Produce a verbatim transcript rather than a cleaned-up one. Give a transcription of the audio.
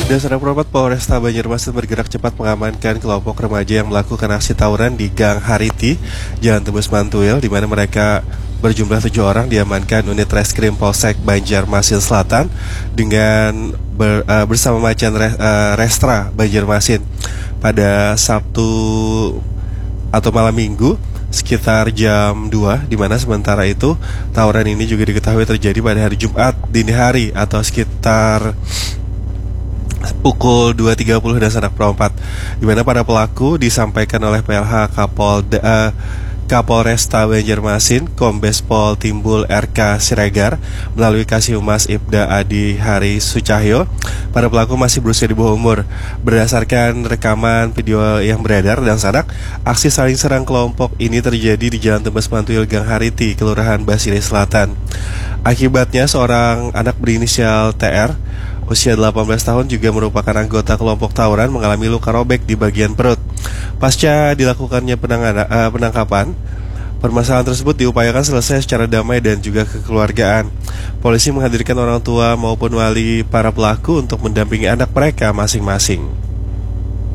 Dasar Propam Polresta Banjarmasin bergerak cepat mengamankan kelompok remaja yang melakukan aksi tawuran di Gang Hariti, Jalan Tembus Mantuil, di mana mereka berjumlah tujuh orang diamankan unit Reskrim Polsek Banjarmasin Selatan dengan ber, uh, bersama Macan Re, uh, Restra Banjarmasin pada Sabtu atau malam Minggu sekitar jam dua, di mana sementara itu tawuran ini juga diketahui terjadi pada hari Jumat dini hari atau sekitar pukul dua tiga puluh dan sanak perempat, di mana para pelaku disampaikan oleh P L H Kapol uh, Kapolresta Banjarmasin Kombes Pol Timbul R K Siregar melalui Kasih Humas Ibda Adi Hari Sucahyo. Para pelaku masih berusia di bawah umur. Berdasarkan rekaman video yang beredar dan sanak, aksi saling serang kelompok ini terjadi di Jalan Tembus Mantuil Gang Hariti, Kelurahan Basile Selatan. Akibatnya seorang anak berinisial T R usia delapan belas tahun juga merupakan anggota kelompok tawuran mengalami luka robek di bagian perut. Pasca dilakukannya penangana, uh, penangkapan, permasalahan tersebut diupayakan selesai secara damai dan juga kekeluargaan. Polisi menghadirkan orang tua maupun wali para pelaku untuk mendampingi anak mereka masing-masing.